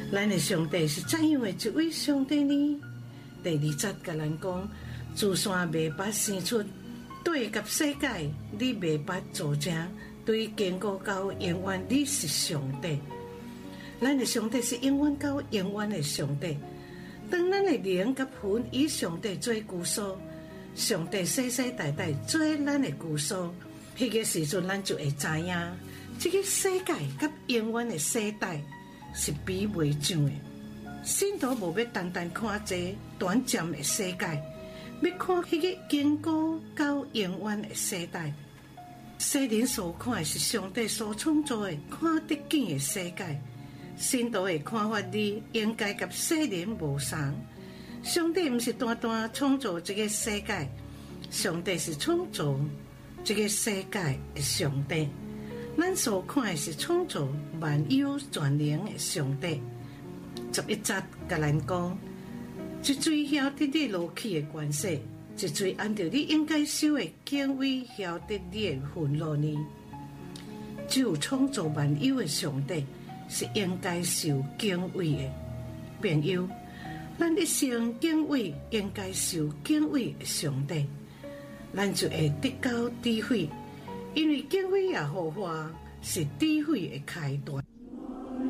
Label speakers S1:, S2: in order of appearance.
S1: 咱的上帝是怎样的一位上帝呢？第二节甲咱讲，自山未拔生出，对甲世界，你未拔造成，对坚固到永远，你是上帝。咱的上帝是永远到永远的上帝。当咱的灵甲魂以上帝做居所，上帝世世代代做咱的居所，迄个时阵咱就会知影，这个世界甲永远的世代是比袂上的。信徒无要单单看这短暂的世界，要看迄个坚固到永远的世代。世人所看的是上帝所创造的看得见的世界。信徒的看法里应该甲世人无同。上帝不是单单创造这个世界，上帝是创造这个世界的上帝。咱所看的是创造万有全能的上帝。11节甲咱讲，一水晓得你落去的关系，一水按照你应该受的敬畏晓得你的愤怒呢？只有创造万有的上帝是应该受敬畏的。朋友，咱一生敬畏应该受敬畏的上帝，咱就会得到智慧，因为敬畏耶和华是智慧的开端。